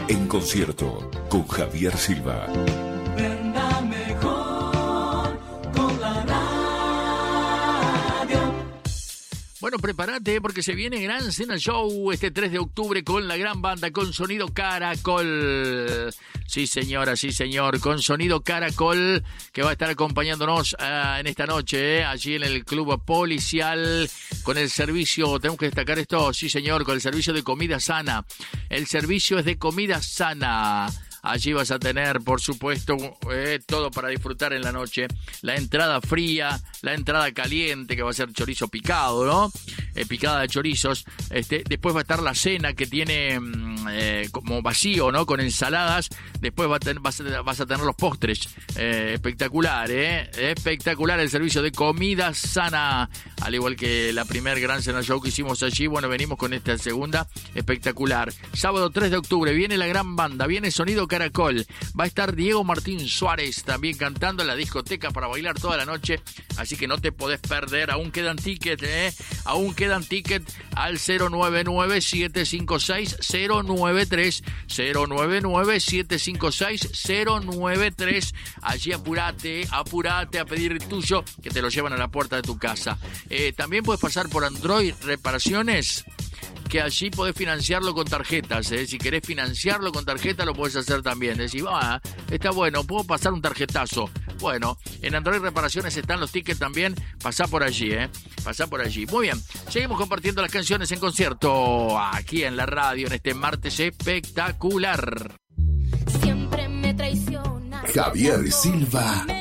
En concierto con Javier Silva. Venda mejor con la radio. Bueno, prepárate porque se viene Gran Cena Show este 3 de octubre con la gran banda, con sonido Caracol. Sí, señora, sí, señor, con sonido Caracol, que va a estar acompañándonos en esta noche, allí en el Club Policial, con el servicio, tenemos que destacar esto, sí, señor, con el servicio de comida sana. El servicio es de comida sana. Allí vas a tener, por supuesto, todo para disfrutar en la noche. La entrada fría, la entrada caliente, que va a ser chorizo picado, ¿no? Picada de chorizos. Después va a estar la cena, que tiene como vacío, ¿no? Con ensaladas. Después vas a tener los postres. Espectacular, espectacular el servicio de comida sana. Al igual que la primer Gran Cena Show que hicimos allí. Bueno, venimos con esta segunda. Espectacular. Sábado 3 de octubre viene la gran banda. Viene Sonido Caracol. Va a estar Diego Martín Suárez también cantando en la discoteca para bailar toda la noche. Así que no te podés perder. Aún quedan tickets, Aún quedan tickets al 099-756-093. 099-756-093. Allí apurate a pedir el tuyo, que te lo llevan a la puerta de tu casa. También puedes pasar por Android Reparaciones, que allí podés financiarlo con tarjetas, Si querés financiarlo con tarjeta, lo podés hacer también. Decís, está bueno, puedo pasar un tarjetazo. Bueno, en Android Reparaciones están los tickets también. Pasá por allí, Pasá por allí. Muy bien, seguimos compartiendo las canciones en concierto aquí en la radio en este martes espectacular. Siempre me traiciona. Javier Silva.